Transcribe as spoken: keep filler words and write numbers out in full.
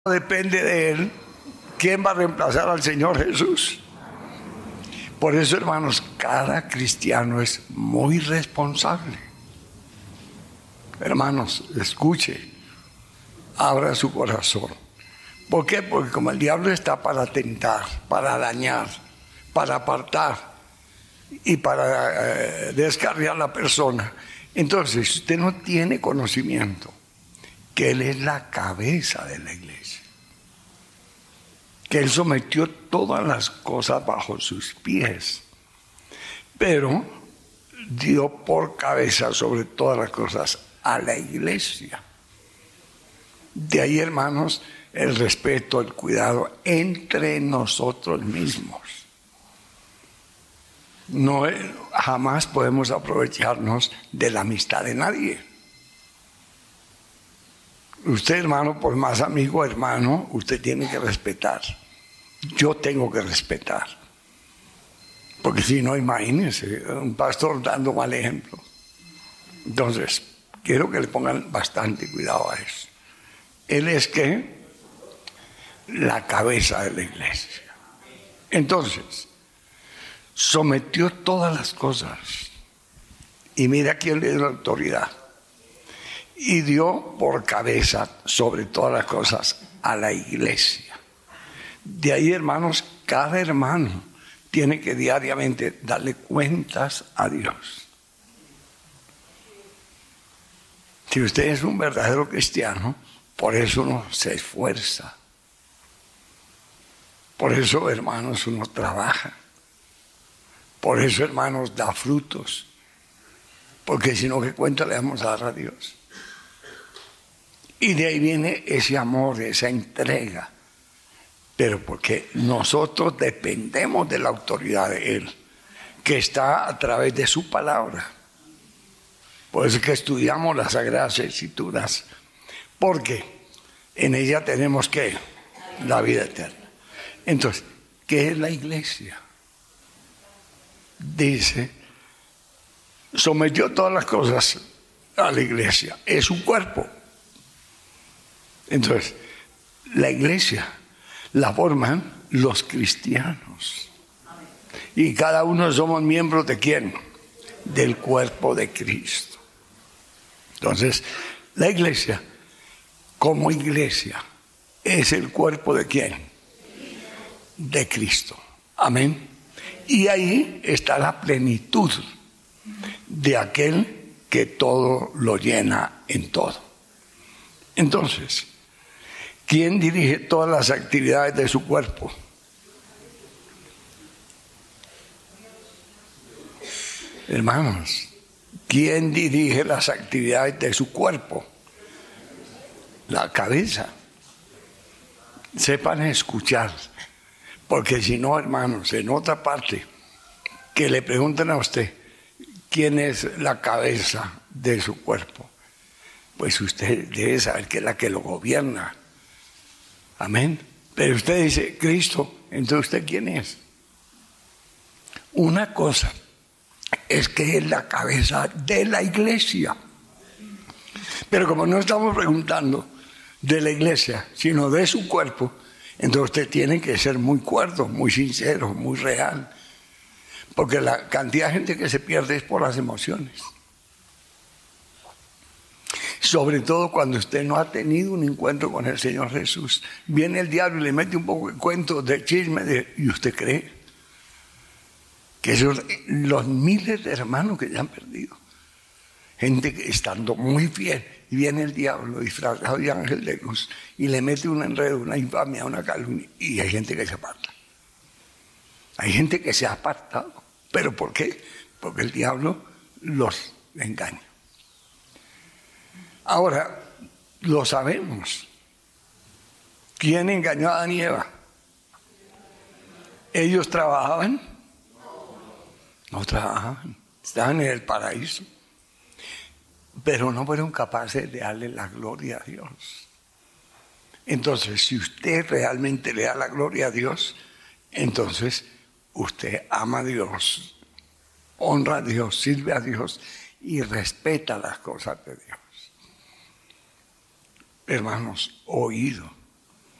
depende de él, ¿quién va a reemplazar al Señor Jesús? Por eso, hermanos, cada cristiano es muy responsable. Hermanos, escuche, abra su corazón. ¿Por qué? Porque como el diablo está para tentar, para dañar, para apartar y para eh, descarriar a la persona. Entonces, si usted no tiene conocimiento que Él es la cabeza de la iglesia, que Él sometió todas las cosas bajo sus pies, pero dio por cabeza sobre todas las cosas a la iglesia. De ahí, hermanos, el respeto, el cuidado entre nosotros mismos. No, jamás podemos aprovecharnos de la amistad de nadie. Usted, hermano, por más amigo, hermano, usted tiene que respetar. Yo tengo que respetar. Porque si no, imagínense, un pastor dando mal ejemplo. Entonces, quiero que le pongan bastante cuidado a eso. Él es que la cabeza de la iglesia. Entonces, sometió todas las cosas. Y mira quién le dio la autoridad. Y dio por cabeza sobre todas las cosas a la iglesia. De ahí, hermanos, cada hermano tiene que diariamente darle cuentas a Dios. Si usted es un verdadero cristiano, por eso uno se esfuerza. Por eso, hermanos, uno trabaja. Por eso, hermanos, da frutos. Porque si no, ¿qué cuenta le vamos a dar a Dios? Y de ahí viene ese amor, esa entrega. Pero porque nosotros dependemos de la autoridad de Él, que está a través de su palabra. Por eso es que estudiamos las Sagradas Escrituras, porque en ella tenemos que la vida eterna. Entonces, ¿qué es la iglesia? Dice, sometió todas las cosas a la iglesia, es un cuerpo. Entonces, la iglesia la forman los cristianos. Y cada uno somos miembros de ¿quién? Del cuerpo de Cristo. Entonces, la iglesia, como iglesia, es el cuerpo de ¿quién? De Cristo. Amén. Y ahí está la plenitud de aquel que todo lo llena en todo. Entonces, ¿quién dirige todas las actividades de su cuerpo? Hermanos, ¿quién dirige las actividades de su cuerpo? La cabeza. Sepan escuchar, porque si no, hermanos, en otra parte, que le pregunten a usted, ¿quién es la cabeza de su cuerpo? Pues usted debe saber que es la que lo gobierna. Amén. Pero usted dice, Cristo, entonces ¿usted quién es? Una cosa es que es la cabeza de la iglesia. Pero como no estamos preguntando de la iglesia, sino de su cuerpo, entonces usted tiene que ser muy cuerdo, muy sincero, muy real. Porque la cantidad de gente que se pierde es por las emociones. Sobre todo cuando usted no ha tenido un encuentro con el Señor Jesús. Viene el diablo y le mete un poco de cuento, de chisme, de, y usted cree que esos, los miles de hermanos que ya han perdido. Gente que estando muy fiel, y viene el diablo disfrazado de ángel de luz y le mete un enredo, una infamia, una calumnia, y hay gente que se aparta. Hay gente que se ha apartado. ¿Pero por qué? Porque el diablo los engaña. Ahora, lo sabemos. ¿Quién engañó a Adán y Eva? ¿Ellos trabajaban? No trabajaban. Estaban en el paraíso. Pero no fueron capaces de darle la gloria a Dios. Entonces, si usted realmente le da la gloria a Dios, entonces usted ama a Dios, honra a Dios, sirve a Dios y respeta las cosas de Dios. Hermanos, oído.